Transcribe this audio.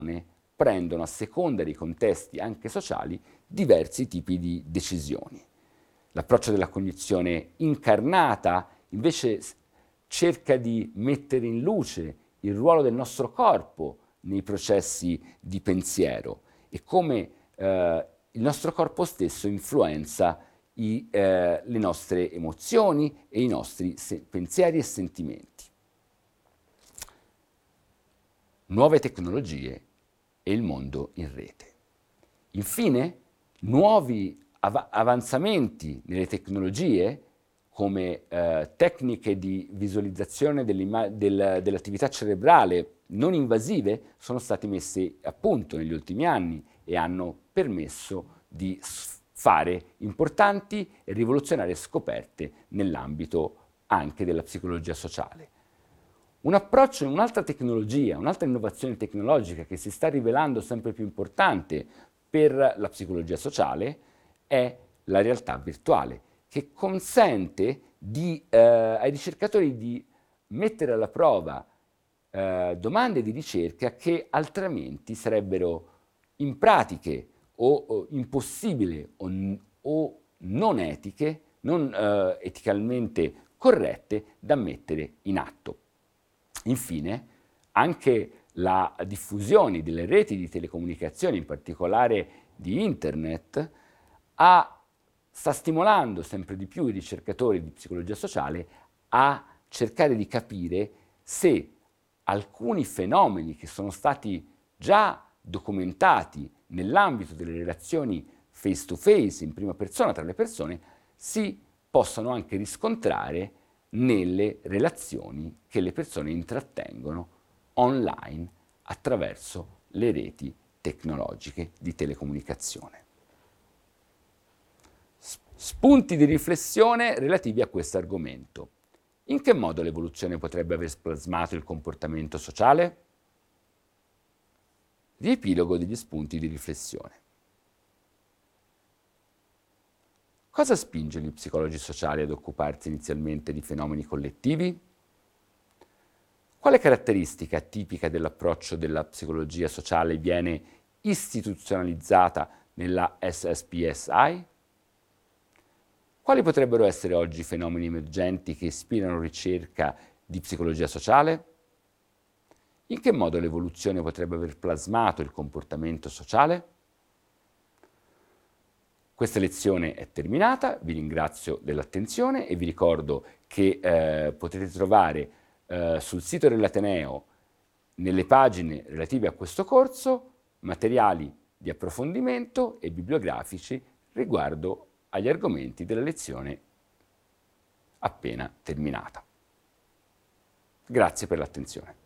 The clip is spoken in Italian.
prendono, a seconda dei contesti anche sociali, diversi tipi di decisioni. L'approccio della cognizione incarnata invece cerca di mettere in luce il ruolo del nostro corpo nei processi di pensiero e come il nostro corpo stesso influenza le nostre emozioni e i nostri pensieri e sentimenti. Nuove tecnologie e il mondo in rete. Infine, nuovi avanzamenti nelle tecnologie come tecniche di visualizzazione dell'attività cerebrale non invasive sono stati messi a punto negli ultimi anni e hanno permesso di fare importanti e rivoluzionarie scoperte nell'ambito anche della psicologia sociale. Un approccio, un'altra tecnologia, un'altra innovazione tecnologica che si sta rivelando sempre più importante per la psicologia sociale è la realtà virtuale, che consente ai ricercatori di mettere alla prova domande di ricerca che altrimenti sarebbero impratiche o impossibili o non etiche, non eticamente corrette da mettere in atto. Infine, anche la diffusione delle reti di telecomunicazione, in particolare di Internet, sta stimolando sempre di più i ricercatori di psicologia sociale a cercare di capire se alcuni fenomeni che sono stati già documentati nell'ambito delle relazioni face to face, in prima persona tra le persone, si possono anche riscontrare nelle relazioni che le persone intrattengono online attraverso le reti tecnologiche di telecomunicazione. Spunti di riflessione relativi a questo argomento. In che modo l'evoluzione potrebbe aver plasmato il comportamento sociale? Riepilogo degli spunti di riflessione. Cosa spinge gli psicologi sociali ad occuparsi inizialmente di fenomeni collettivi? Quale caratteristica tipica dell'approccio della psicologia sociale viene istituzionalizzata nella SSPSI? Quali potrebbero essere oggi i fenomeni emergenti che ispirano ricerca di psicologia sociale? In che modo l'evoluzione potrebbe aver plasmato il comportamento sociale? Questa lezione è terminata, vi ringrazio dell'attenzione e vi ricordo che potete trovare sul sito dell'Ateneo, nelle pagine relative a questo corso, materiali di approfondimento e bibliografici riguardo agli argomenti della lezione appena terminata. Grazie per l'attenzione.